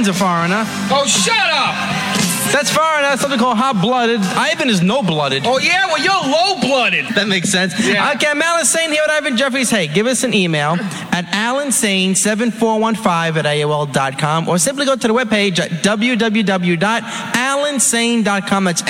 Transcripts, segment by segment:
Ivan's a foreigner. Oh, shut up! That's foreigner. Something called hot-blooded. Ivan is no-blooded. Oh, yeah? Well, you're low-blooded. That makes sense. Yeah. Okay, I'm Alan Sane here with Ivan Jeffries. Hey, give us an email at alansane7415@AOL.com or simply go to the webpage at www.alansane.com. That's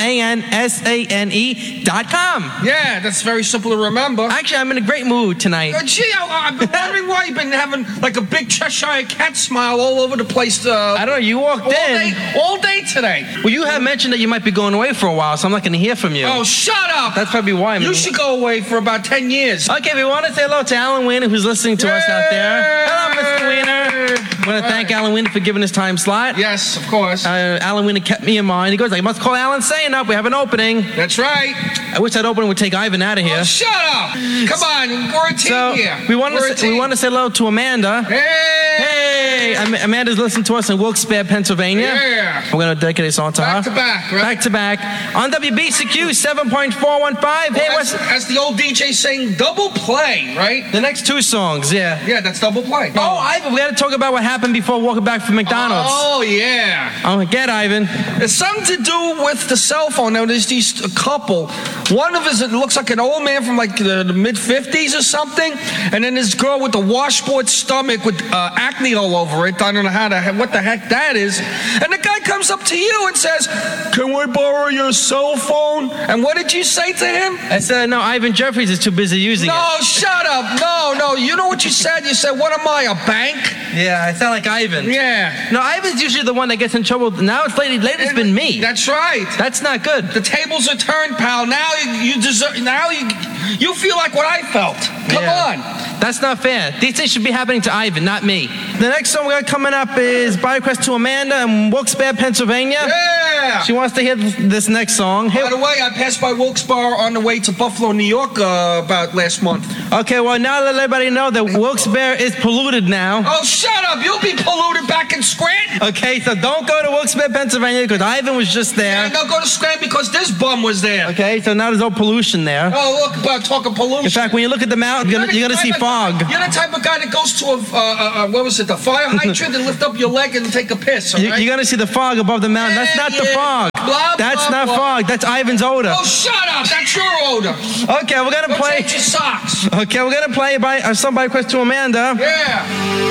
ALANSANE.com. Yeah, that's very simple to remember. Actually, I'm in a great mood tonight. Gee, I've been wondering why you've been having like a big Cheshire cat smile all over the place. I don't know, you walked in. All day today. Well, you have mentioned that you might be going away for a while, so I'm not going to hear from you. Oh, shut up! That's probably why. You should go away for about 10 years. Okay, we want to say hello to Alan Wiener, who's listening to us out there. Hello, Mr. Wiener. I want to thank Alan Wiener for giving his time slot. Yes, of course. Alan Wiener kept me in mind. He goes, I must call Alan Sane up. We have an opening. That's right. I wish that opening would take Ivan out of here. Oh, shut up! Come on, we're a team here. We want to say hello to Amanda. Hey, Amanda's listening to us in Wilkes-Barre, Pennsylvania. Yeah. We're going to dedicate a song to her. Back to back, right? Back to back. On WBCQ 7.415. Hey, that's the old DJ saying double play, right? The next two songs, yeah. Yeah, that's double play. Oh, Ivan, we got to talk about what happened before walking back from McDonald's. Oh, yeah. Oh, get Ivan. It's something to do with the cell phone. Now, there's these couple. One of us, it looks like an old man from like the mid-50s or something. And then this girl with the washboard stomach with acne all over it. I don't know what the heck that is. And the guy comes up to you and says, "Can we borrow your cell phone?" And what did you say to him? I said, no, Ivan Jeffries is too busy using it. No, shut up. No. You know what you said? You said, "What am I, a bank?" Yeah, I sound like Ivan. Yeah. No, Ivan's usually the one that gets in trouble. Now it's lately it's been me. That's right. That's not good. The tables are turned, pal. Now you deserve. Now you feel like what I felt. Come on. That's not fair. These things should be happening to Ivan, not me. The next song we got coming up is By Request to Amanda in Wilkes-Barre, Pennsylvania. Yeah. She wants to hear this next song. By the way, I passed by Wilkes-Barre on the way to Buffalo, New York about last month. Okay, well, now let everybody know that Wilkes-Barre is polluted now. Oh, shut up. You'll be polluted back in Scranton. Okay, so don't go to Wilkes-Barre, Pennsylvania because Ivan was just there. Yeah, don't go to Scranton because this bum was there. Okay, so now there's no pollution there. Oh, look, about talking pollution. In fact, when you look at the mountain, you're going to see fog. You're the type of guy that goes to the fire hydrant and lift up your leg and take a piss, all right? You're going to see the fog above the mountain. That's not the fog. That's not fog. That's Ivan's odor. Oh, shut up. That's your odor. Okay, we're going to play. Change your socks. Okay, we're going to play some By Request to Amanda. Yeah.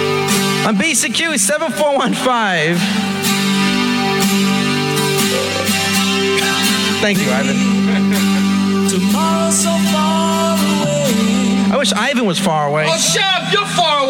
On BCQ 7415. Thank you, Ivan. Tomorrow so far away. I wish Ivan was far away. Oh, shut up. You're far away.